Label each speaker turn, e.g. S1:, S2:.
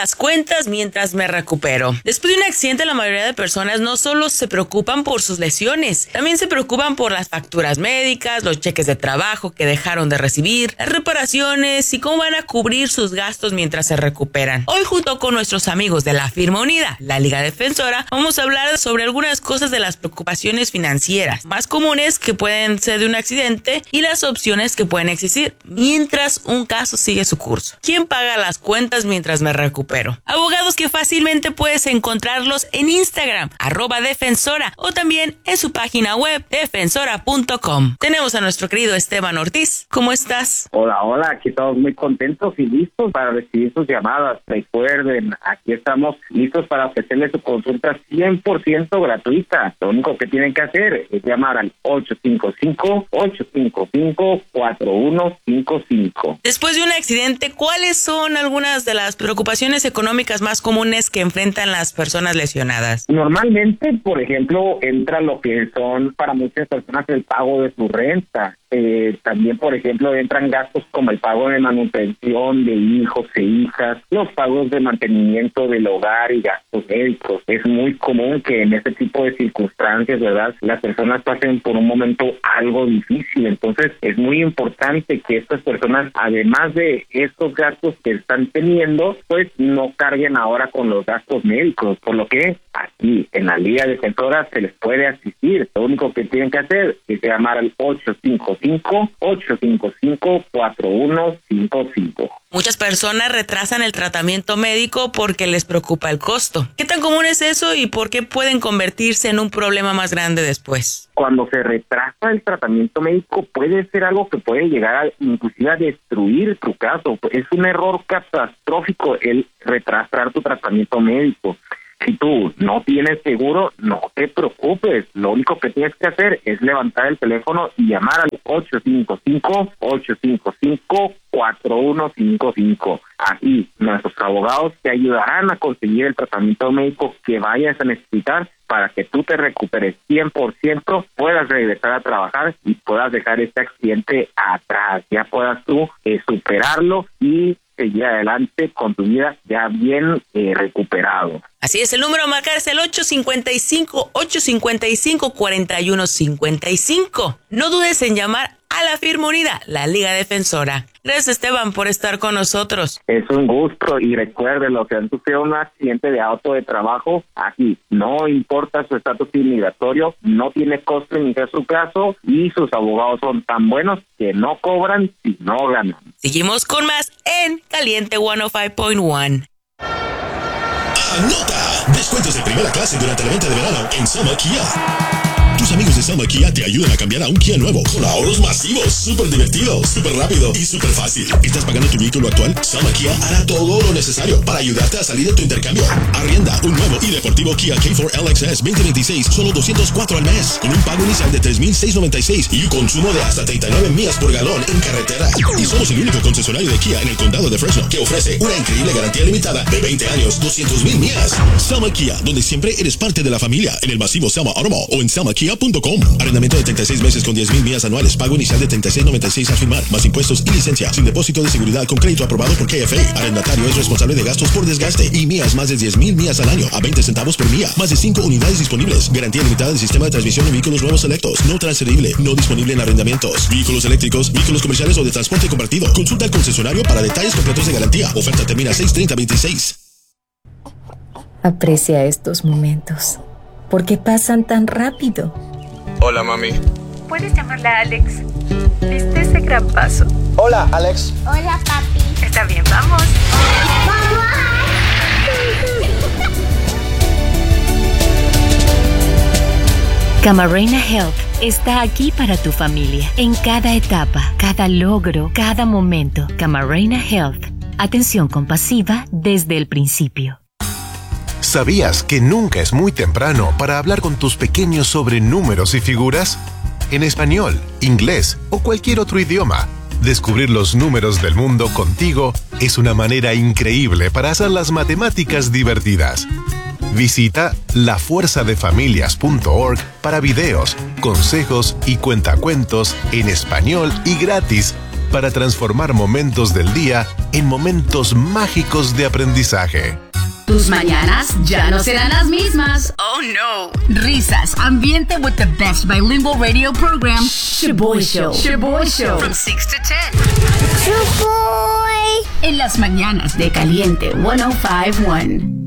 S1: las cuentas mientras me recupero. Después de un accidente, la mayoría de personas no solo se preocupan por sus lesiones, también se preocupan por las facturas médicas, los cheques de trabajo que dejaron de recibir, las reparaciones y cómo van a cubrir sus gastos mientras se recuperan. Hoy, junto con nuestros amigos de la firma unida, la Liga Defensora, vamos a hablar sobre algunas cosas de las preocupaciones financieras más comunes que pueden ser de un accidente y las opciones que pueden existir mientras un caso sigue su curso. ¿Quién paga las cuentas mientras me recupero? Abogados que fácilmente puedes encontrarlos en Instagram, @defensora, o también en su página web, defensora.com. Tenemos a nuestro querido Esteban Ortiz. ¿Cómo estás?
S2: Hola, aquí estamos muy contentos y listos para recibir sus llamadas. Recuerden, aquí estamos listos para ofrecerles su consulta 100% gratuita. Lo único que tienen que hacer es llamar al 855-855-4155.
S1: Después de un accidente, ¿cuáles son algunas de las preocupaciones económicas más comunes que enfrentan las personas lesionadas?
S2: Normalmente, por ejemplo, entra lo que son para muchas personas el pago de su renta. También, por ejemplo, entran gastos como el pago de manutención de hijos e hijas, los pagos de mantenimiento del hogar y gastos médicos. Es muy común que en este tipo de circunstancias, ¿verdad?, las personas pasen por un momento algo difícil. Entonces, es muy importante que estas personas, además de estos gastos que están teniendo, pues no carguen ahora con los gastos médicos, por lo que aquí en la Liga Defensora se les puede asistir. Lo único que tienen que hacer es llamar al 855-855-4155.
S1: Muchas personas retrasan el tratamiento médico porque les preocupa el costo. ¿Qué tan común es eso y por qué pueden convertirse en un problema más grande después?
S2: Cuando se retrasa el tratamiento médico puede ser algo que puede llegar inclusive a destruir tu caso. Es un error catastrófico el retrasar tu tratamiento médico. Si tú no tienes seguro, no te preocupes. Lo único que tienes que hacer es levantar el teléfono y llamar al 855-855-4155. Así, nuestros abogados te ayudarán a conseguir el tratamiento médico que vayas a necesitar para que tú te recuperes 100%, puedas regresar a trabajar y puedas dejar este accidente atrás. Ya puedas tú superarlo y seguir adelante con tu vida ya bien recuperado.
S1: Así es, el número a marcar es el 855-855-4155. No dudes en llamar a la firma unida, la Liga Defensora. Gracias, Esteban, por estar con nosotros.
S2: Es un gusto y recuérdenlo, que han sufrido un accidente de auto de trabajo, aquí no importa su estatus inmigratorio, no tiene costo iniciar su caso y sus abogados son tan buenos que no cobran si no ganan.
S1: Seguimos con más en Caliente 105.1.
S3: ¡Anota! Descuentos de primera clase durante la venta de verano en Sama Kia. Tus amigos de Sama Kia te ayudan a cambiar a un Kia nuevo con ahorros masivos, súper divertido, súper rápido y súper fácil. ¿Estás pagando tu vehículo actual? Sama Kia hará todo lo necesario para ayudarte a salir de tu intercambio. Arrienda un nuevo y deportivo Kia K4 LXS 2026, solo $204 al mes, con un pago inicial de $3,696 y un consumo de hasta 39 millas por galón en carretera. Y somos el único concesionario de Kia en el condado de Fresno que ofrece una increíble garantía limitada de 20 años, 200,000 millas. Sama Kia, donde siempre eres parte de la familia, en el masivo Sama Automall o en samakia.com. Arrendamiento de 36 meses con 10,000 millas anuales. Pago inicial de $36.96 al firmar, más impuestos y licencia. Sin depósito de seguridad, con crédito aprobado por KFA. Arrendatario es responsable de gastos por desgaste y millas más de 10,000 millas al año a 20 centavos por milla. Más de 5 unidades disponibles. Garantía limitada del sistema de transmisión en vehículos nuevos selectos. No transferible. No disponible en arrendamientos. Vehículos eléctricos, vehículos comerciales o de transporte compartido. Consulta al concesionario para detalles completos de garantía. Oferta termina 6/30/26.
S4: Aprecia estos momentos, porque pasan tan rápido.
S5: Hola, mami.
S6: ¿Puedes llamarla Alex? ¿Viste ese gran paso?
S5: Hola, Alex.
S6: Hola, papi. Está bien, vamos. ¡Vamos!
S7: Camarena Health está aquí para tu familia, en cada etapa, cada logro, cada momento. Camarena Health. Atención compasiva desde el principio.
S8: ¿Sabías que nunca es muy temprano para hablar con tus pequeños sobre números y figuras? En español, inglés o cualquier otro idioma, descubrir los números del mundo contigo es una manera increíble para hacer las matemáticas divertidas. Visita lafuerzadefamilias.org para videos, consejos y cuentacuentos en español y gratis para transformar momentos del día en momentos mágicos de aprendizaje.
S9: Tus mañanas ya no serán las mismas.
S1: Oh no.
S9: Risas, ambiente with the best bilingual radio program, Shaboy Show. Shaboy Show.
S1: From 6 to 10.
S9: Shaboy. En las mañanas de Caliente 105.1.